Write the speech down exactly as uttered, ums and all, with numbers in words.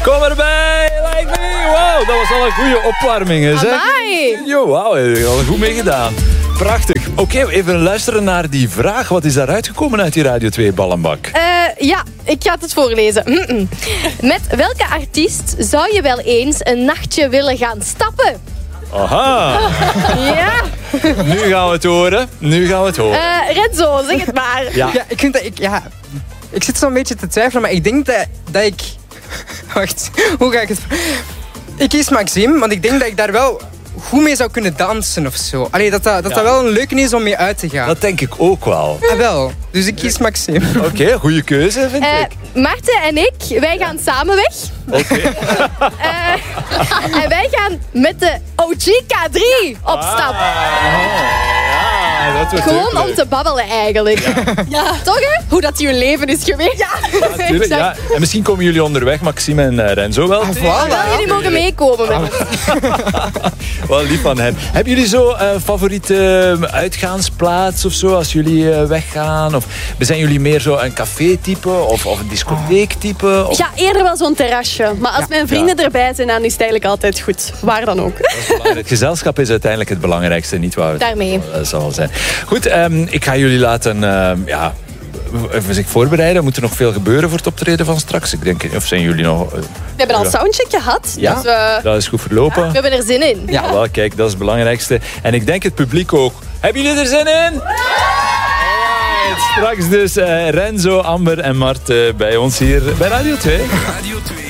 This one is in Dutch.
Kom erbij, like me. Wow, dat was al een goede opwarming. Hè, zeg. Amai. Yo, wauw, je hebt al goed meegedaan. Prachtig. Oké, okay, even luisteren naar die vraag. Wat is daaruit gekomen uit die Radio twee ballenbak? Uh, ja, ik ga het voorlezen. Mm-mm. Met welke artiest zou je wel eens een nachtje willen gaan stappen? Aha. Ja. Nu gaan we het horen. Nu gaan we het horen. Uh, Renzo, zeg het maar. Ja, ja ik vind dat ik... Ja, ik zit zo'n beetje te twijfelen, maar ik denk dat, dat ik... Wacht, hoe ga ik het... Ik kies Maxime, want ik denk dat ik daar wel goed mee zou kunnen dansen of zo. Allee, dat dat, dat, ja. dat wel een leuke is om mee uit te gaan. Dat denk ik ook wel. Ah, wel. Dus ik kies Maxime. Oké, okay, goede keuze, vind uh, ik. Marten en ik, wij gaan samen weg. Oké. Okay. uh, en wij gaan met de O G K drie op stap. Ah. Ja, dat gewoon om te babbelen eigenlijk. Ja. Ja. Toch hè? Hoe dat je leven is geweest. Ja. Ja, tuurlijk, ja. En misschien komen jullie onderweg, Maxime en uh, Renzo wel. Ah, voilà. Wel, jullie mogen meekomen met ons. Wel lief van hen. Hebben jullie zo een uh, favoriete uitgaansplaats of zo als jullie uh, weggaan? Of zijn jullie meer zo een café-type of, of een discotheek-type? Of... Ja, eerder wel zo'n terrasje. Maar als ja. mijn vrienden ja. erbij zijn, dan is het eigenlijk altijd goed. Waar dan ook. Het gezelschap is uiteindelijk het belangrijkste, niet waar? Daarmee. Dat zal wel zijn. Goed, um, ik ga jullie laten... Uh, ja, even zich voorbereiden. Moet er nog veel gebeuren voor het optreden van straks? Ik denk, of zijn jullie nog... Uh, we hebben al soundcheck gehad. Ja, dus, uh, dat is goed verlopen. We hebben er zin in. Ja, ja. Wel, kijk, dat is het belangrijkste. En ik denk het publiek ook. Hebben jullie er zin in? Straks dus uh, Renzo, Amber en Mart uh, bij ons hier bij Radio twee. Radio twee.